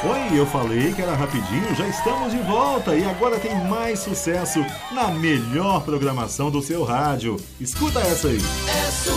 Oi, eu falei que era rapidinho, já estamos de volta e agora tem mais sucesso na melhor programação do seu rádio. Escuta essa aí. É